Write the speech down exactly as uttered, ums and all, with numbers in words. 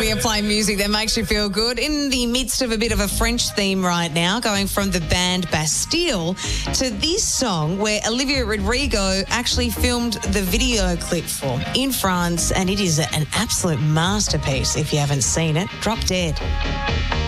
we apply music that makes you feel good. In the midst of a bit of a French theme right now, going from the band Bastille to this song where Olivia Rodrigo actually filmed the video clip for in France, and it is an absolute masterpiece if you haven't seen it. Drop Dead.